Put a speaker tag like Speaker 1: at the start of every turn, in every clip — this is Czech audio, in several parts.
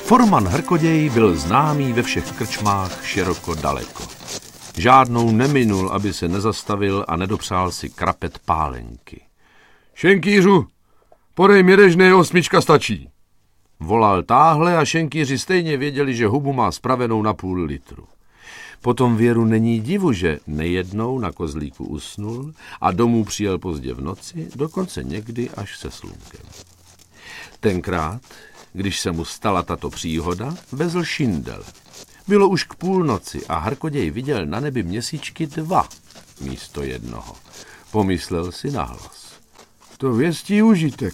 Speaker 1: Forman Hrkoděj byl známý ve všech krčmách široko daleko. Žádnou neminul, aby se nezastavil a nedopřál si krapet pálenky. Šenkýřu, podej mi režné, 8 stačí. Volal táhle a šenkýři stejně věděli, že hubu má spravenou na půl litru. Potom Věru není divu, že nejednou na kozlíku usnul a domů přijel pozdě v noci, dokonce někdy až se slunkem. Tenkrát, když se mu stala tato příhoda, vezl šindel. Bylo už k půlnoci a Hrkoděj viděl na nebi měsíčky 2 místo 1. Pomyslel si nahlas.
Speaker 2: To věstí užitek.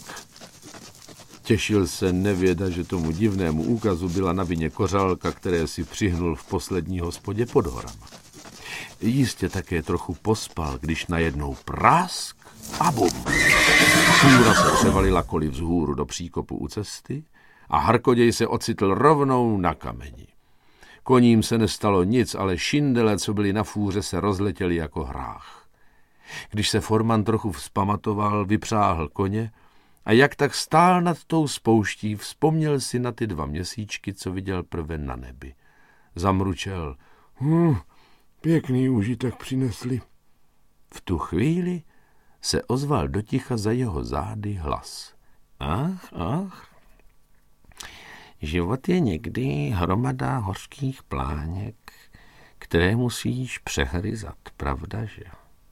Speaker 1: Těšil se nevěda, že tomu divnému úkazu byla na vině kořálka, které si přihnul v poslední hospodě pod horama. Jistě také trochu pospal, když najednou prask a bum. Fůra se převalila koli vzhůru do příkopu u cesty a Hrkoděj se ocitl rovnou na kameni. Koním se nestalo nic, ale šindele, co byly na fůře, se rozletěly jako hrách. Když se Forman trochu vzpamatoval, vypřáhl koně a jak tak stál nad tou spouští, vzpomněl si na ty 2 měsíčky, co viděl prve na nebi. Zamručel.
Speaker 2: Pěkný užitek přinesli.
Speaker 1: V tu chvíli se ozval do ticha za jeho zády hlas. Ach. Život je někdy hromada hořkých pláněk, které musíš přehryzat, pravda, že?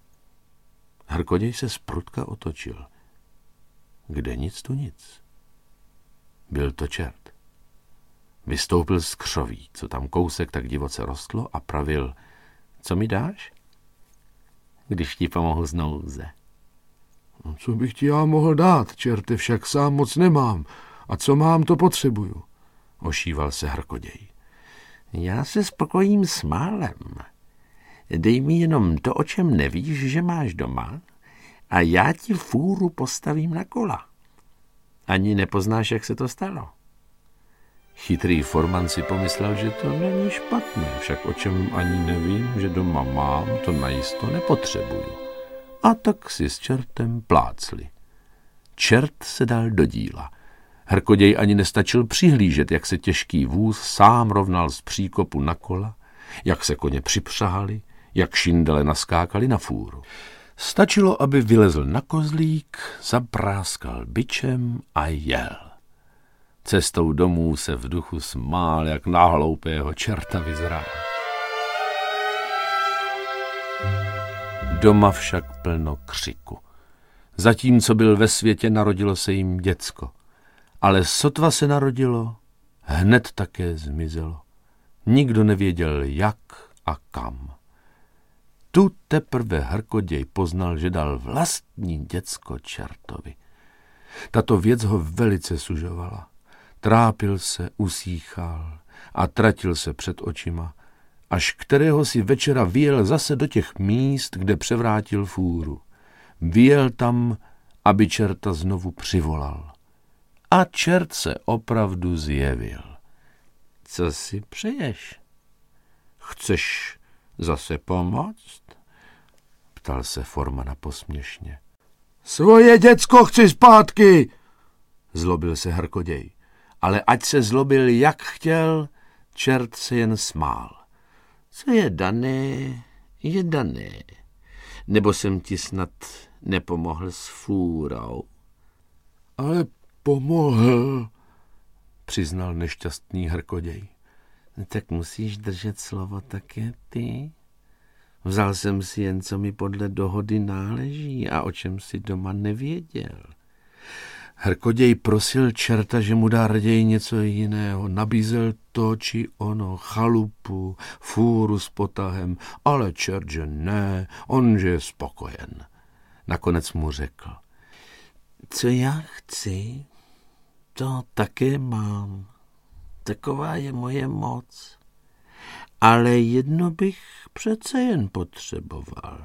Speaker 1: Hrkoděj se zprutka otočil. Kde nic tu nic. Byl to čert. Vystoupil z křoví, co tam kousek tak divoce rostlo a pravil. Co mi dáš? Když ti pomohu z nouze.
Speaker 2: Co bych ti já mohl dát, čerte, však sám moc nemám. A co mám, to potřebuju.
Speaker 1: Ošíval se Hrkoděj. Já se spokojím s málem. Dej mi jenom to, o čem nevíš, že máš doma, a já ti fůru postavím na kola. Ani nepoznáš, jak se to stalo. Chytrý Forman si pomyslel, že to není špatné, však o čem ani nevím, že doma mám, to najisto nepotřebuju. A tak si s čertem plácli. Čert se dal do díla. Hrkoděj ani nestačil přihlížet, jak se těžký vůz sám rovnal z příkopu na kola, jak se koně připřahali, jak šindele naskákali na fůru. Stačilo, aby vylezl na kozlík, zapráskal bičem a jel. Cestou domů se v duchu smál, jak na hloupého čerta vyzrál. Doma však plno křiku. Zatímco byl ve světě, narodilo se jim děcko. Ale sotva se narodilo, hned také zmizelo. Nikdo nevěděl, jak a kam. Tu teprve Hrkoděj poznal, že dal vlastní děcko čertovi. Tato věc ho velice sužovala. Trápil se, usíchal a tratil se před očima, až kterého si večera vyjel zase do těch míst, kde převrátil fůru. Vyjel tam, aby čerta znovu přivolal. A čert se opravdu zjevil. Co si přeješ? Chceš zase pomoct? Ptal se Formana posměšně.
Speaker 2: Svoje děcko chci zpátky!
Speaker 1: Zlobil se Hrkoděj. Ale ať se zlobil jak chtěl, čert se jen smál. Co je dané, je dané. Nebo jsem ti snad nepomohl s fůrou?
Speaker 2: Ale pomohl,
Speaker 1: přiznal nešťastný Hrkoděj. Tak musíš držet slovo také ty. Vzal jsem si jen, co mi podle dohody náleží a o čem si doma nevěděl. Hrkoděj prosil čerta, že mu dá raději něco jiného. Nabízel to či ono, chalupu, fůru s potahem, ale čert, že ne, on, že je spokojen. Nakonec mu řekl. Co já chci, to také mám. Taková je moje moc. Ale jedno bych přece jen potřeboval.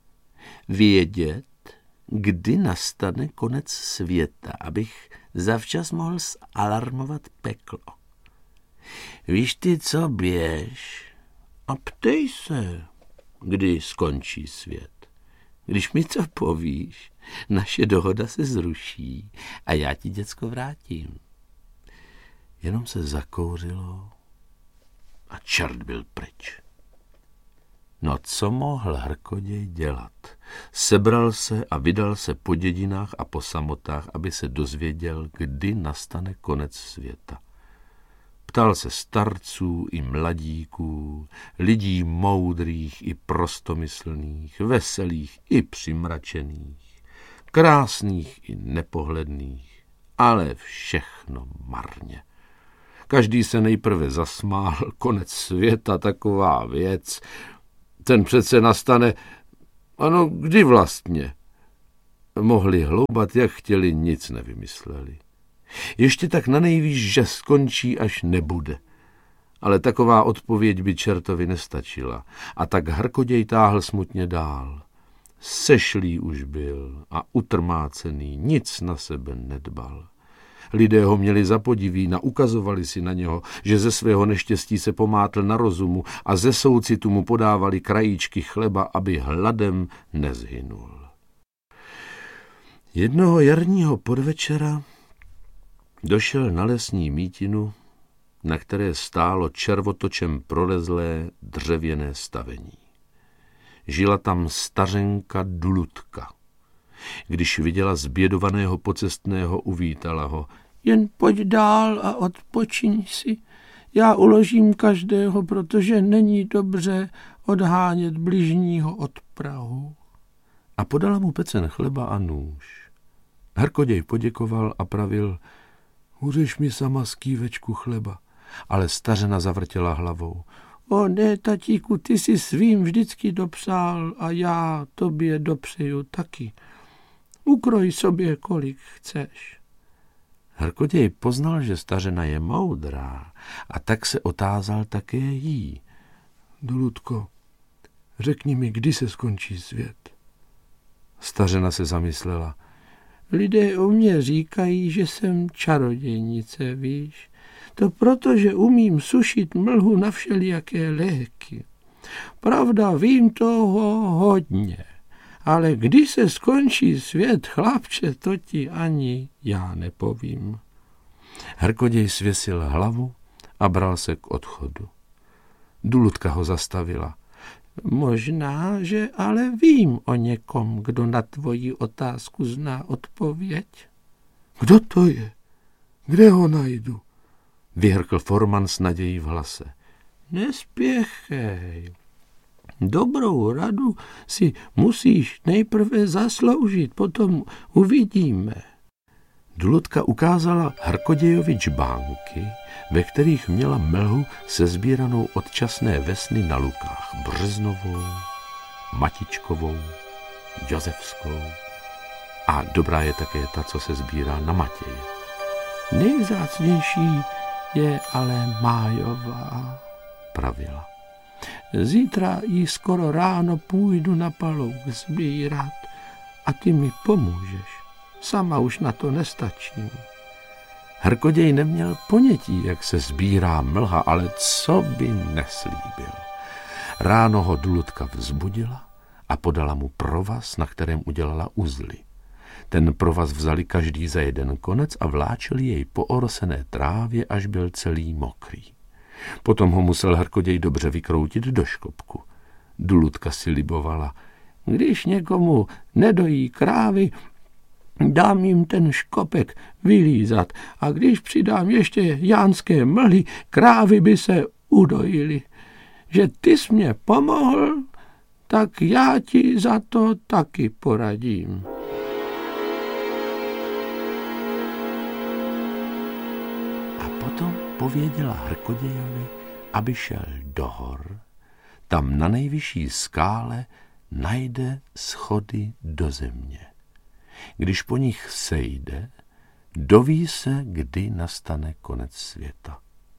Speaker 1: Vědět, kdy nastane konec světa, abych zavčas mohl zalarmovat peklo. Víš ty co, běž a ptej se, kdy skončí svět. Když mi to povíš, naše dohoda se zruší a já ti děcko vrátím. Jenom se zakouřilo a čert byl pryč. No co mohl Hrkoděj dělat? Sebral se a vydal se po dědinách a po samotách, aby se dozvěděl, kdy nastane konec světa. Ptal se starců i mladíků, lidí moudrých i prostomyslných, veselých i přimračených, krásných i nepohledných, ale všechno marně. Každý se nejprve zasmál, konec světa, taková věc. Ten přece nastane, ano, kdy vlastně? Mohli hloubat, jak chtěli, nic nevymysleli. Ještě tak nanejvýš, že skončí, až nebude. Ale taková odpověď by čertovi nestačila. A tak Hrkoděj táhl smutně dál. Sešlý už byl a utrmácený, nic na sebe nedbal. Lidé ho měli za podivína, ukazovali si na něho, že ze svého neštěstí se pomátl na rozumu a ze soucitu mu podávali krajíčky chleba, aby hladem nezhynul. Jednoho jarního podvečera došel na lesní mítinu, na které stálo červotočem prolezlé dřevěné stavení. Žila tam stařenka Dulutka. Když viděla zbědovaného pocestného, uvítala ho. Jen pojď dál a odpočiň si. Já uložím každého, protože není dobře odhánět bližního od prahu. A podala mu pecen chleba a nůž. Hrkoděj poděkoval a pravil, uřeš mi sama skývečku chleba. Ale stařena zavrtěla hlavou. O ne, tatíku, ty si svým vždycky dopřál a já tobě dopřeju taky. Ukroj sobě, kolik chceš. Hrkoděj poznal, že stařena je moudrá, a tak se otázal také jí. Dulutko, řekni mi, kdy se skončí svět. Stařena se zamyslela. Lidé o mě říkají, že jsem čarodějnice, víš. To proto, že umím sušit mlhu na všelijaké léky. Pravda, vím toho hodně. Ale když se skončí svět, chlapče, to ti ani já nepovím. Hrkoděj svěsil hlavu a bral se k odchodu. Dulutka ho zastavila. Možná, že ale vím o někom, kdo na tvoji otázku zná odpověď. Kdo to je? Kde ho najdu? Vyhrkl Forman s nadějí v hlase. Nespěchej. Dobrou radu si musíš nejprve zasloužit, potom uvidíme. Dulutka ukázala Hrkodějovi džbánky, ve kterých měla mlhu sesbíranou od časné vesny na lukách Březnovou, Matičkovou, Josefskou a dobrá je také ta, co se sbírá na Matěje. Nejvzácnější je ale májová, pravila. Zítra ji skoro ráno půjdu na palouk sbírat a ty mi pomůžeš. Sama už na to nestačím. Hrkoděj neměl ponětí, jak se sbírá mlha, ale co by neslíbil. Ráno ho Dulutka vzbudila a podala mu provaz, na kterém udělala uzly. Ten provaz vzali každý za jeden konec a vláčeli jej po orosené trávě, až byl celý mokrý. Potom ho musel Hrkoděj dobře vykroutit do škopku. Dulutka si libovala. Když někomu nedojí krávy, dám jim ten škopek vylízat a když přidám ještě jánské mlhy, krávy by se udojily. Že ty jsi mě pomohl, tak já ti za to taky poradím. A potom pověděla Hrkodějovi, aby šel do hor, tam na nejvyšší skále najde schody do země. Když po nich sejde, doví se, kdy nastane konec světa.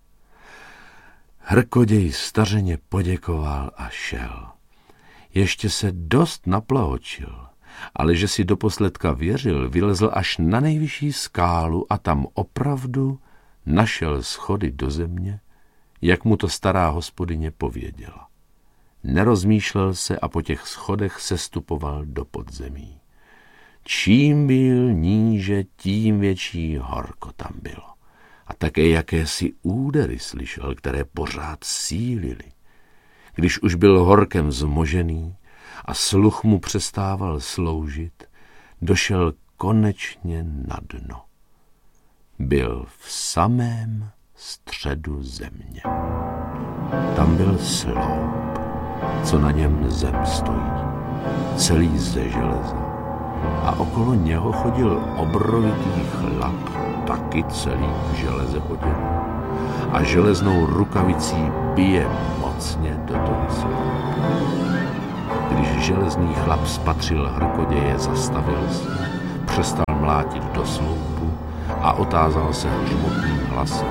Speaker 1: Hrkoděj stařeně poděkoval a šel. Ještě se dost naplahočil, ale že si doposledka věřil, vylezl až na nejvyšší skálu a tam opravdu našel schody do země, jak mu to stará hospodyně pověděla. Nerozmýšlel se a po těch schodech sestupoval do podzemí. Čím byl níže, tím větší horko tam bylo. A Také jakési údery slyšel, které pořád sílily. Když už byl horkem zmožený a sluch mu přestával sloužit, došel konečně na dno. Byl v samém středu země. Tam byl sloup, co na něm zem stojí, celý ze železa. A okolo něho chodil obrovitý chlap, taky celý v železe oděný. A železnou rukavicí bije mocně do toho sloupu. Když železný chlap spatřil hrkoděje, zastavil se, přestal mlátit do sloupu a otázal se hřmotným hlasem.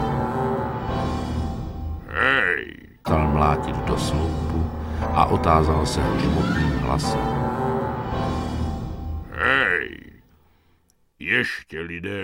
Speaker 1: Hej! Přestal mlátit do sloupu a otázal se hřmotným hlasem. Hej! Ještě lidé